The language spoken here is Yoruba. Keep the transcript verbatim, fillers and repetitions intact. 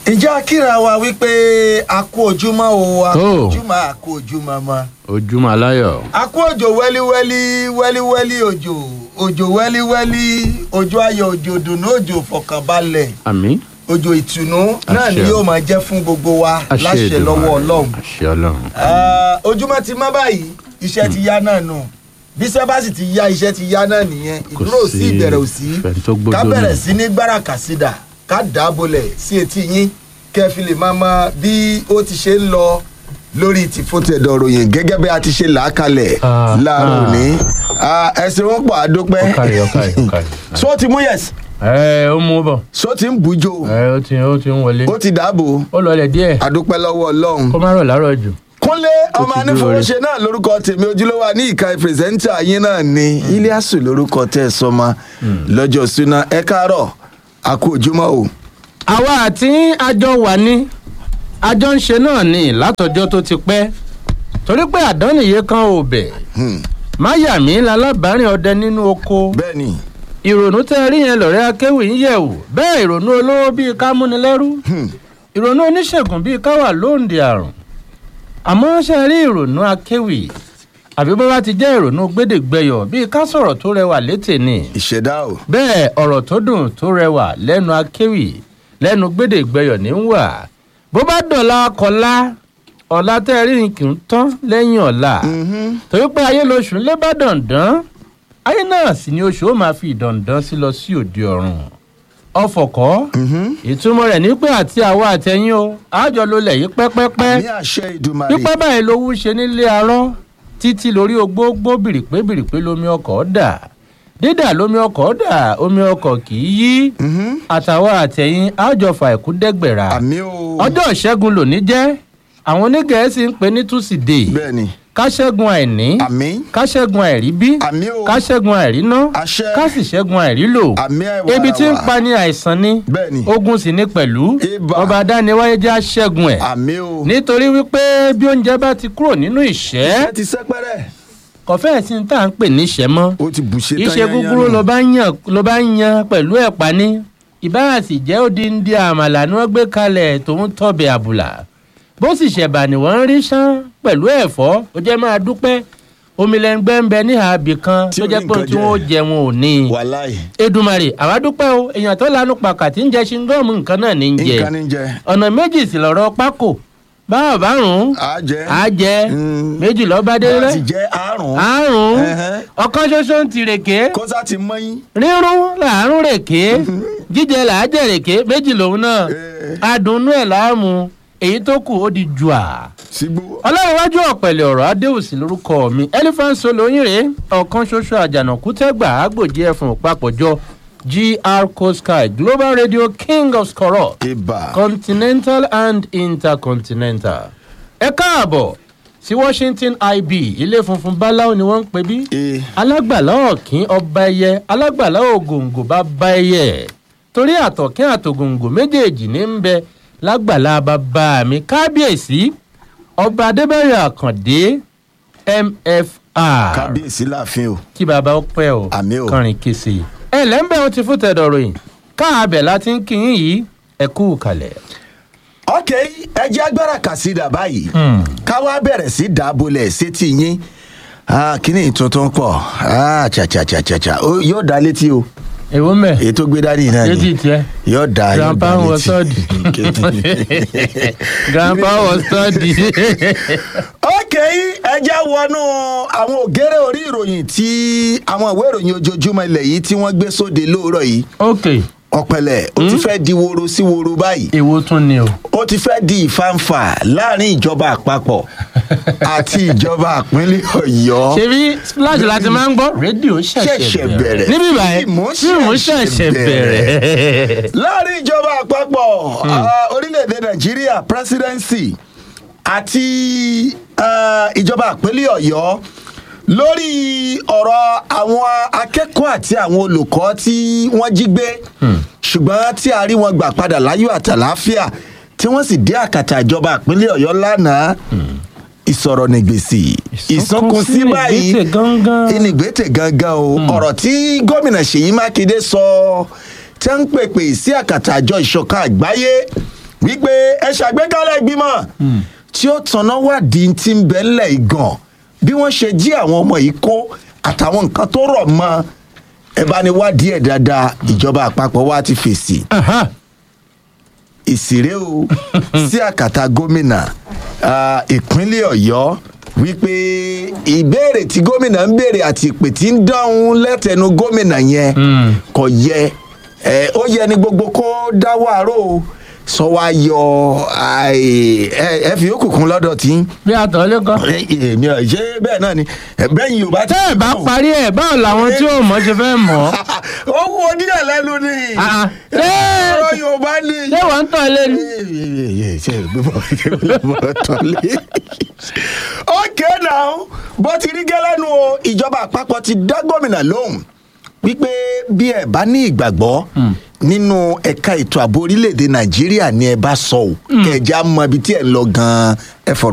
ìjà kíra wa wípé a kú ojúmọ́ o a kú ojúmọ́ a kú ojúmọ́ mọ́. ojúmọ́ aláyọ̀. a kú òjò wẹ́líwẹ́lí wẹ́líwẹ́lí òjò òjò wẹ́líwẹ́lí òjò ayọ̀ òjò dùnú òjò fọkànbalẹ̀. àmín. òjò ìtùnú náà ni yóò máa jẹ́ fún gbogbo wa láṣẹ lọ́wọ́ ọlọ́run. àṣẹ ọlọ́run. ojúmọ́ ti mọ́ báyìí iṣẹ́ ti yá náà nù bíṣẹ́ bá sì ti yá iṣẹ́ ti yá náà nìyẹn ìdúró sí ìbẹ̀rẹ̀ òsì ká bẹ̀rẹ̀ sí ní gbárakàsídà ká dàbọ̀lẹ̀ sí etí yín kẹ́ fi lè máa mọ bí ó ti ṣe ń lọ lórí ti fótẹ́dọ̀ ròyìn gẹ́gẹ́ bí a ti ṣe là á kalẹ̀ láàárọ̀ ní ẹsẹ̀ wọn pọ̀ àdópẹ́ ọkàrí ọkàrí ọkàrí. so ti mú yẹs. ẹ ó mú bọ̀. so ti ń bùjọ. ẹ ó ti ó ti ń wọlé. ó ti dàbò. ó lọlẹ̀ díẹ̀. àdópẹ́ lọ́wọ́ ọlọ́run. kó má rọ̀ láàárọ̀ jù. kúnlé ọmọ anífowóṣe náà lórúkọ tèmi ojúlówó ní ìka pírẹsẹ́ńtà yín náà ni Iliasu lórúkọ tẹ́ ẹ sọmọ lọ́jọ́ súná ẹ káàárọ̀ àkó ojúmọ́ o. àwa àti àjọ wà ní àjọ ń ṣe náà ní látọjọ́ tó ti pẹ́ torí pé àdánìyé kan ò bẹ̀ máyàmí lalábàárìn ọdẹ nínú oko. bẹ́ẹ̀ni. ìrònú tẹ́ rí yẹn lọ́rẹ́ akéwì ń yẹ̀ wò bẹ́ẹ̀ ìrònú olówó bíi ká múni lẹ́rú ìrònú oníṣègùn bíi ká wà lóǹdè àrùn àmọ́ ṣe rí ìrònú akéwì àbí bó bá ti jẹ́ ìrònú gbédègbẹyọ̀ bíi ká sọ̀rọ̀ tó rẹwà létè ni. ìṣẹ̀dá o. bẹ́ẹ̀ ọ̀rọ̀ tó dùn tó rẹwà lẹ́nu akéwì lẹ́nu gbédègbẹyọ̀ ní wà bó bá dọ̀la kọlá ọ̀la tẹ́ rí kì í tán lẹ́yìn ọ̀la torí pé ayé lóṣù lé bá dandan ayé náà sì ni oṣù ó máa fi ìdàndán sí lọ sí òde ọ̀run ọfọkọ ìtumọ̀ rẹ̀ ní pé àti àwa àtẹ̀yìn o àjọ ló lẹ̀ yí pẹ́pẹ́pẹ́ ní àṣẹ Ìdùmarè pípẹ́ báyìí lówó ṣe nílé arọ́ títí lórí ogbógbó bìrìpé bìrìpé lomi ọkọ̀ dà dídà lomi ọkọ̀ dà omi ọkọ̀ kì í yí àtàwa àtẹ̀yìn àjọ fà ẹ̀kú dẹ́gbẹ̀rà ọjọ́ ìṣẹ́gun lòní jẹ́ àwọn onígẹ̀ẹ́sì ń pè ní túsìdeè bẹ́ẹ̀ni káṣẹ́gun àìní káṣẹ́gun àìríbí káṣẹ́gun àìríná kásì ṣẹ́gun àìrílò ebi tí ń pa ní àìsàn ni ogun sì ní pẹ̀lú ọba adániwáyé jẹ́ àṣẹ́gun ẹ̀ nítorí wípé bí oúnjẹ bá ti kúrò nínú ìṣẹ́ kọfẹ́ sí tá à ń pè níṣẹ́ mọ́ iṣẹ́ gúgúrú ló bá ń yan pẹ̀lú ẹ̀pà ní ìbáàsì jẹ́ odindi àmàlà ni wọ́n gbé kalẹ̀ tòun tọ̀bẹ̀ àbùlà bó sì ṣẹ̀bà ni wọ́n ń rí sán pẹ̀lú ẹ̀fọ́ ó jẹ́ máa dúpẹ́ omi lẹ́ngbẹ́ ń bẹ ní àbí kan tó jẹ́ pé tí wọ́n jẹun ò ní. Èdùmàrè àwa dúpẹ́ o èèyàn tó lanu pàkàtí ń jẹ ṣingọ́ọ̀mù nǹkan náà ní ń jẹ ọ̀nà méjì sì lọ́rọ̀ pákó báwo bá rùn á jẹ méjì lọ́ọ́ bá dé rẹ́ àrùn ọ̀kan ṣoṣo ń ti rèké rírun làárùn rèké jíjẹ làájẹ rèké méjì lòun náà adùnnú ẹ̀ láàmú èyí tó kù ó di jùà. ọlọ́runwájú ọ̀pẹ̀lẹ̀ ọ̀rọ̀ adéhùsì lórúkọ mi elephant solo oyinre ọ̀kan ṣoṣo àjànàkú tẹ́gbà àgbòjì ẹ̀fọn òpapọ̀jọ G R Coast Sky Global Radio King of Skoro Continental and Intercontinental. ẹ káàbọ̀ sí Washington I B ilé funfun báláwo ni wọ́n ń pè bí alágbàlá ọ̀kín ọba ẹyẹ alágbàlá ògòǹgò bá bá ẹyẹ torí àtọ̀kín àtògòǹgò méjèèjì ní ń bẹ lágbàlá bàbá mi kábíyèsí ọba adébẹ̀rẹ̀ àkàndé M F R kábíyèsí láàfin o kí bàbá ó pẹ́ o kọrin kése ẹ lẹ́ńbẹ̀ wọn ti fún tẹ̀dọ̀rọ̀ yìí káàbẹ̀ láti ń kíyìn yìí ẹ kú kalẹ̀. ok ẹ jẹ́ agbára kàsídà báyìí ká wá bẹ̀rẹ̀ sí dàbọ̀lẹ̀ sétí yín kíní tuntun pọ̀ chàchàchàchà yóò dá létí o èwo mẹ ètò gbé dání náà ni létí tiẹ yóò dá yóò dá létí grandpa was study grandpa was study. ok ẹ jẹ́ wọnú àwọn ògèrè orí ìròyìn tí àwọn ìwé ìròyìn ojoojúmọ́ ilẹ̀ yìí tí wọ́n gbé sóde lóòrọ̀ yìí. ok ọ̀pẹ̀lẹ̀ ó ti fẹ́ di woro sí woro báyìí. èwo tún ni o. ó ti fẹ́ di ìfàǹfà láàrin ìjọba àpapọ̀ àti ìjọba ìpínlẹ̀ Ọ̀yọ́. ṣebí splash láti máa ń gbọ́ rédíò ṣẹ̀ṣẹ̀ bẹ̀rẹ̀ níbí báyìí fíìmù ṣẹ̀ṣẹ̀ bẹ̀rẹ̀. láàrin ìjọba àpapọ̀ orílẹ̀-èdè Nàìjíríà presidency àti ìjọba ìpínlẹ̀ Ọ̀yọ́ lórí ọ̀rọ̀ àwọn akẹ́kọ̀ọ́ àti àwọn olùkọ́ tí wọ́n jí gbé ṣùgbọ́n tí a rí wọn gbà padà láyọ̀ àtàláfíà tí wọ́n sì dé àkàtà ìjọba ìpínlẹ̀ Ọ̀yọ́ lánàá ìsọ̀rọ̀ nìgbèsì ìsọkun sí báyìí ìnìgbètè gangan o ọ̀rọ̀ tí gómìnà Ṣèyí Mákindé sọ tẹ́ ń pèpè sí àkàtà àjọ ìṣọ̀kan àgbáyé wípé ẹ ṣàgbékalẹ̀ ìgbìmọ̀ tí ó tanná wádìí tí ń bẹ ńlẹ̀ ìgàn bí wọ́n ṣe jí àwọn ọmọ yìí kó àtàwọn nǹkan tó rọ̀ mọ́ ẹ bá ní wádìí ẹ̀ dáadáa ìjọba àpapọ̀ wa ti fèsì. ìsìrè o sí àkàtà gómìnà ìpínlẹ̀ Ọ̀yọ́ wípé ìbéèrè tí gómìnà ń béèrè àti ìpè tí ń dáhùn lẹ́tẹ̀ẹ̀nu gómìnà yẹn kò yẹ ó yẹ ní gbogbo kó dáwọ́ àárò sọ wá yọ ẹ fi yókù kún lọ́dọ̀ tí. bí àtọ̀ lé kọ́. èmi ò ṣe bẹ́ẹ̀ náà ni bẹ́yìn ò bá ti. tẹ́ ẹ bá parí ẹ̀ báwo làwọn tí ò mọ̀ ṣe fẹ́ mọ̀. ó wú oníyà lẹ́nu ni. ọ̀rọ̀ Yorùbá ni. ṣé wọ́n ń tàn lé ni. ṣe ìgbìmọ̀ tàn lé. okay now bó ti rí gẹ́lẹ́nu o ìjọba àpapọ̀ ti dá gómìnà lóhùn wípé bí ẹ bá ní ìgbàgbọ́ nínú ẹ̀ka ètò ààbò orílẹ̀-èdè Nàìjíríà ni ẹ bá sọ ọ́ kẹjá mọ ibi tí ẹ ń lọ gan-an ẹ fọ̀rọ̀.